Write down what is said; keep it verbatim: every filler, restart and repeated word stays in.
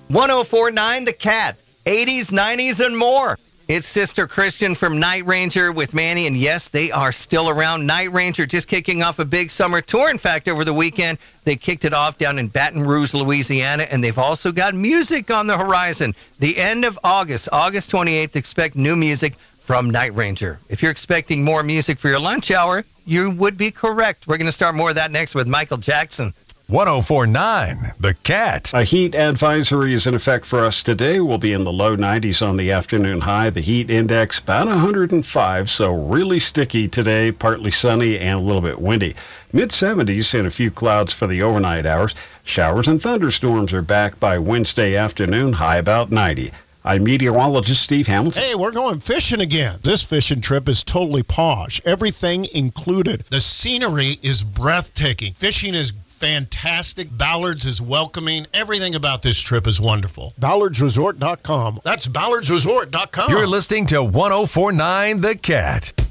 one oh four point nine The Cat, eighties, nineties, and more. It's Sister Christian from Night Ranger with Manny, and yes, they are still around. Night Ranger just kicking off a big summer tour. In fact, over the weekend, they kicked it off down in Baton Rouge, Louisiana, and they've also got music on the horizon. The end of August, August twenty-eighth, expect new music from Night Ranger. If you're expecting more music for your lunch hour, you would be correct. We're going to start more of that next with Michael Jackson. one oh four point nine The Cat. A heat advisory is in effect for us today. We'll be in the low nineties on the afternoon high. The heat index about one hundred five, so really sticky today, partly sunny and a little bit windy. mid seventies and a few clouds for the overnight hours. Showers and thunderstorms are back by Wednesday afternoon, high about ninety. I'm meteorologist Steve Hamilton. Hey, we're going fishing again. This fishing trip is totally posh. Everything included. The scenery is breathtaking. Fishing is fantastic. Ballards is welcoming. Everything about this trip is wonderful. Ballards Resort dot com. That's Ballards Resort dot com. You're listening to one oh four point nine The Cat.